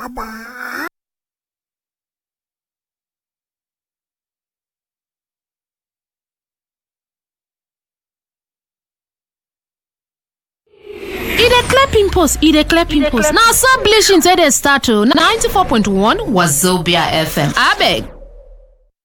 E dey clear pimples. Now so bleaching say they start to 94.1 Wazobia FM. Abeg.